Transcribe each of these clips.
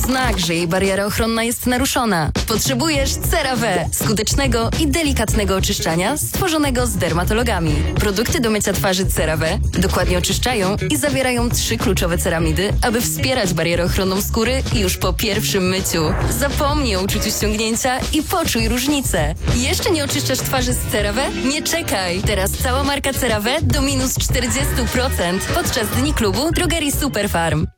znak, że jej bariera ochronna jest naruszona. Potrzebujesz CeraVe, skutecznego i delikatnego oczyszczania stworzonego z dermatologami. Produkty do mycia twarzy CeraVe dokładnie oczyszczają i zawierają 3 kluczowe ceramidy, aby wspierać barierę ochronną skóry już po pierwszym myciu. Zapomnij o uczuciu ściągnięcia i poczuj różnicę. Jeszcze nie oczyszczasz twarzy z CeraVe? Nie czekaj! Teraz cała marka CeraVe do minus 40% podczas Dni Klubu Drogerii Superfarm.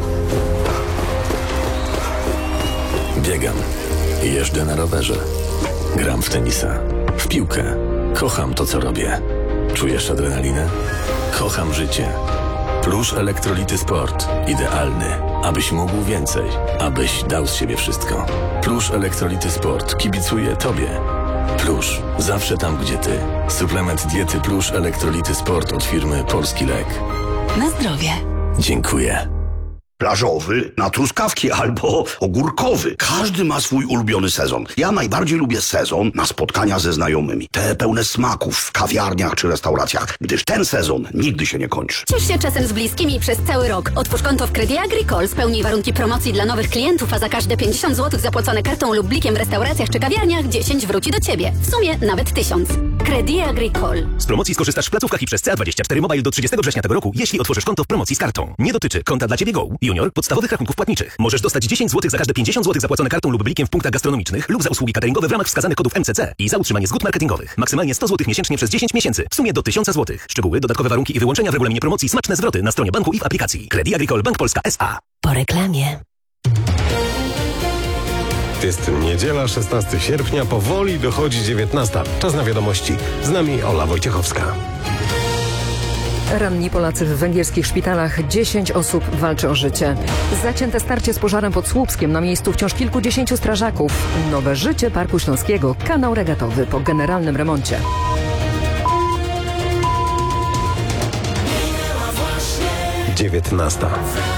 Biegam. Jeżdżę na rowerze. Gram w tenisa. W piłkę. Kocham to, co robię. Czujesz adrenalinę? Kocham życie. Plusz Elektrolity Sport. Idealny, abyś mógł więcej. Abyś dał z siebie wszystko. Plusz Elektrolity Sport kibicuje Tobie. Plusz. Zawsze tam, gdzie Ty. Suplement diety Plusz Elektrolity Sport od firmy Polski Lek. Na zdrowie. Dziękuję. Plażowy na truskawki albo ogórkowy. Każdy ma swój ulubiony sezon. Ja najbardziej lubię sezon na spotkania ze znajomymi. Te pełne smaków w kawiarniach czy restauracjach, gdyż ten sezon nigdy się nie kończy. Ciesz się czasem z bliskimi przez cały rok. Otwórz konto w Credit Agricole, spełnij warunki promocji dla nowych klientów, a za każde 50 zł zapłacone kartą lub blikiem w restauracjach czy kawiarniach 10 wróci do Ciebie. W sumie nawet 1000. Credit Agricole. Z promocji skorzystasz w placówkach i przez CA24 Mobile do 30 września tego roku, jeśli otworzysz konto w promocji z kartą. Nie dotyczy konta dla Ciebie Go, Junior, podstawowych rachunków płatniczych. Możesz dostać 10 zł za każde 50 zł zapłacone kartą lub blikiem w punktach gastronomicznych lub za usługi cateringowe w ramach wskazanych kodów MCC i za utrzymanie zgód marketingowych. Maksymalnie 100 zł miesięcznie przez 10 miesięcy. W sumie do 1000 zł. Szczegóły, dodatkowe warunki i wyłączenia w regulaminie promocji, smaczne zwroty na stronie banku i w aplikacji. Credit Agricole Bank Polska S.A. Po reklamie. Jest niedziela, 16 sierpnia, powoli dochodzi 19. Czas na wiadomości. Z nami Ola Wojciechowska. Ranni Polacy w węgierskich szpitalach. 10 osób walczy o życie. Zacięte starcie z pożarem pod Słupskiem. Na miejscu wciąż kilkudziesięciu strażaków. Nowe życie Parku Śląskiego. Kanał regatowy po generalnym remoncie. Dziewiętnasta.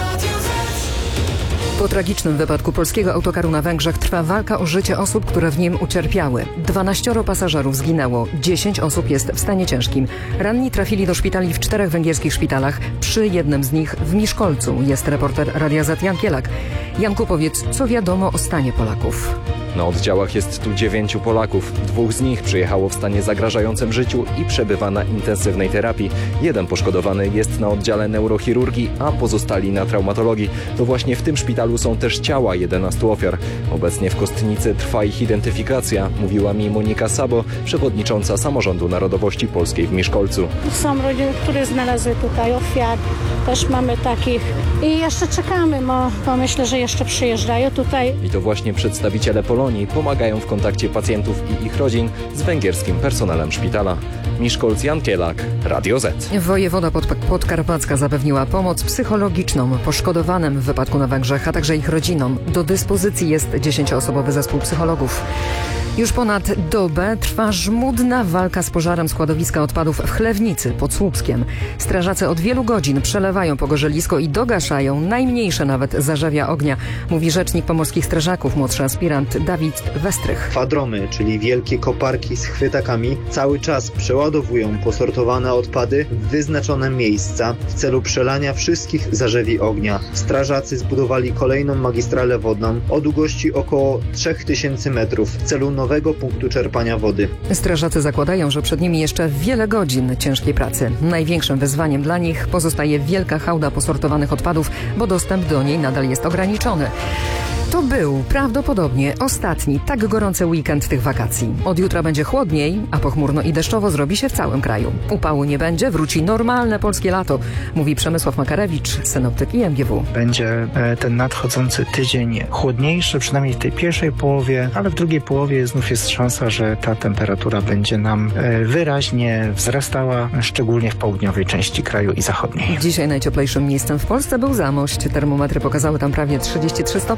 Po tragicznym wypadku polskiego autokaru na Węgrzech trwa walka o życie osób, które w nim ucierpiały. 12 pasażerów zginęło, 10 osób jest w stanie ciężkim. Ranni trafili do szpitali w 4 węgierskich szpitalach, przy jednym z nich w Miszkolcu. Jest reporter Radia Z Jan Kielak. Janku, powiedz, co wiadomo o stanie Polaków? Na oddziałach jest tu 9 Polaków. 2 z nich przyjechało w stanie zagrażającym życiu i przebywa na intensywnej terapii. 1 poszkodowany jest na oddziale neurochirurgii, a pozostali na traumatologii. To właśnie w tym szpitalu są też ciała 11 ofiar. Obecnie w Kostnicy trwa ich identyfikacja, mówiła mi Monika Sabo, przewodnicząca Samorządu Narodowości Polskiej w Miszkolcu. Są rodziny, które znalazły tutaj ofiar. Też mamy takich i jeszcze czekamy, bo myślę, że jeszcze przyjeżdżają tutaj. I to właśnie przedstawiciele Polonii pomagają w kontakcie pacjentów i ich rodzin z węgierskim personelem szpitala. Miszkolc, Jan Kielak, Radio Z. Wojewoda podkarpacka zapewniła pomoc psychologiczną poszkodowanym w wypadku na Węgrzech, a także ich rodzinom. Do dyspozycji jest 10-osobowy zespół psychologów. Już ponad dobę trwa żmudna walka z pożarem składowiska odpadów w Chlewnicy pod Słupskiem. Strażacy od wielu godzin przelewają pogorzelisko i dogaszają najmniejsze nawet zarzewia ognia, mówi rzecznik pomorskich strażaków, młodszy aspirant Dawid Westrych. Kwadromy, czyli wielkie koparki z chwytakami, cały czas przeładowują posortowane odpady w wyznaczone miejsca w celu przelania wszystkich zarzewi ognia. Strażacy zbudowali kolejną magistralę wodną o długości około 3000 metrów w celu nowego punktu czerpania wody. Strażacy zakładają, że przed nimi jeszcze wiele godzin ciężkiej pracy. Największym wyzwaniem dla nich pozostaje wielka hałda posortowanych odpadów, bo dostęp do niej nadal jest ograniczony. To był prawdopodobnie ostatni tak gorący weekend tych wakacji. Od jutra będzie chłodniej, a pochmurno i deszczowo zrobi się w całym kraju. Upału nie będzie, wróci normalne polskie lato, mówi Przemysław Makarewicz, synoptyk IMGW. Będzie ten nadchodzący tydzień chłodniejszy, przynajmniej w tej pierwszej połowie, ale w drugiej połowie znów jest szansa, że ta temperatura będzie nam wyraźnie wzrastała, szczególnie w południowej części kraju i zachodniej. Dzisiaj najcieplejszym miejscem w Polsce był Zamość. Termometry pokazały tam prawie 33 stopnie.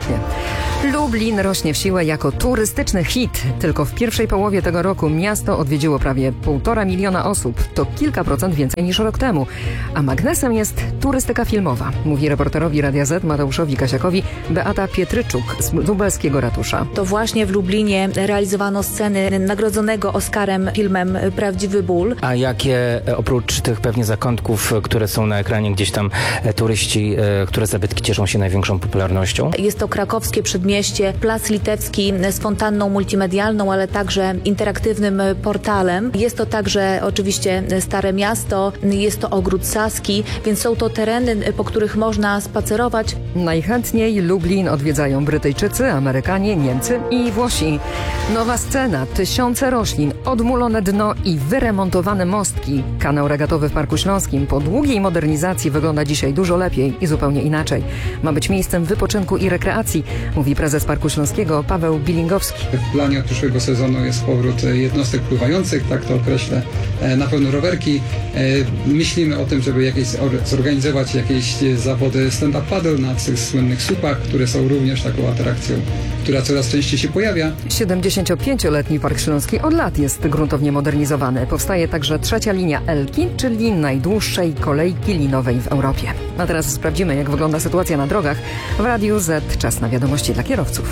Lublin rośnie w siłę jako turystyczny hit. Tylko w pierwszej połowie tego roku miasto odwiedziło prawie 1,5 miliona osób. To kilka procent więcej niż rok temu. A magnesem jest turystyka filmowa, mówi reporterowi Radia Z Mateuszowi Kasiakowi Beata Pietryczuk z lubelskiego ratusza. To właśnie w Lublinie realizowano sceny nagrodzonego Oscarem filmem Prawdziwy ból. A jakie oprócz tych pewnie zakątków, które są na ekranie gdzieś tam turyści, które zabytki cieszą się największą popularnością? Jest to krakowskie przedmieście, Plac Litewski z fontanną multimedialną, ale także interaktywnym portalem. Jest to także oczywiście Stare Miasto, jest to Ogród Saski, więc są to tereny, po których można spacerować. Najchętniej Lublin odwiedzają Brytyjczycy, Amerykanie, Niemcy i Włosi. Nowa scena, tysiące roślin, odmulone dno i wyremontowane mostki. Kanał regatowy w Parku Śląskim po długiej modernizacji wygląda dzisiaj dużo lepiej i zupełnie inaczej. Ma być miejscem wypoczynku i rekreacji, mówi prezes Parku Śląskiego Paweł Bilingowski. W planie od przyszłego sezonu jest powrót jednostek pływających, tak to określę, na pewno rowerki. Myślimy o tym, żeby zorganizować jakieś zawody stand-up paddle na tych słynnych słupach, które są również taką atrakcją, która coraz częściej się pojawia. 75-letni Park Śląski od lat jest gruntownie modernizowany. Powstaje także trzecia linia Elki, czyli najdłuższej kolejki linowej w Europie. A teraz sprawdzimy, jak wygląda sytuacja na drogach. W Radiu Z czas na wiadomości dla kierowców.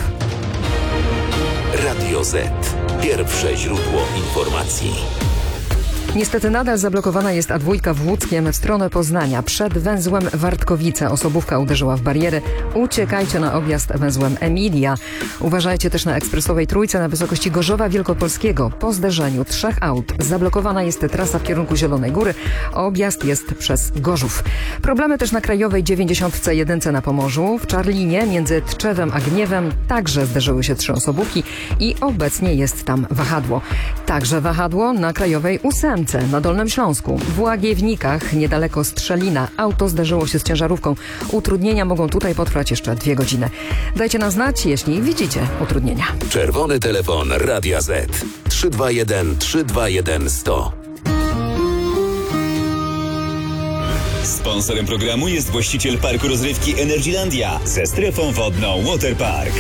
Radio Z. Pierwsze źródło informacji. Niestety nadal zablokowana jest A2 w Łódzkiem w stronę Poznania. Przed węzłem Wartkowice osobówka uderzyła w barierę. Uciekajcie na objazd węzłem Emilia. Uważajcie też na ekspresowej Trójce na wysokości Gorzowa Wielkopolskiego. Po zderzeniu 3 aut zablokowana jest trasa w kierunku Zielonej Góry. Objazd jest przez Gorzów. Problemy też na krajowej 91 na Pomorzu. W Czarlinie między Tczewem a Gniewem także zderzyły się 3 osobówki i obecnie jest tam wahadło. Także wahadło na krajowej 8 na Dolnym Śląsku. W Łagiewnikach, niedaleko Strzelina, auto zderzyło się z ciężarówką. Utrudnienia mogą tutaj potrwać jeszcze 2 godziny. Dajcie nam znać, jeśli widzicie utrudnienia. Czerwony telefon Radia Z 321 321 100. Sponsorem programu jest właściciel parku rozrywki Energylandia ze strefą wodną Waterpark.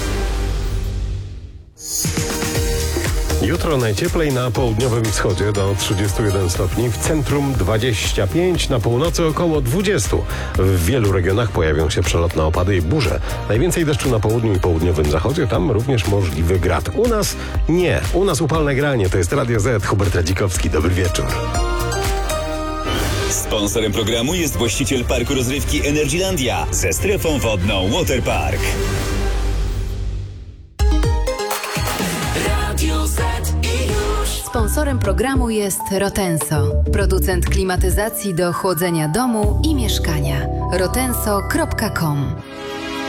Jutro najcieplej na południowym wschodzie do 31 stopni, w centrum 25, na północy około 20. W wielu regionach pojawią się przelotne opady i burze. Najwięcej deszczu na południu i południowym zachodzie, tam również możliwy grad. U nas nie, u nas upalne granie. To jest Radio Z, Hubert Radzikowski. Dobry wieczór. Sponsorem programu jest właściciel parku rozrywki Energylandia ze strefą wodną Waterpark. Sponsorem programu jest Rotenso, producent klimatyzacji do chłodzenia domu i mieszkania. rotenso.com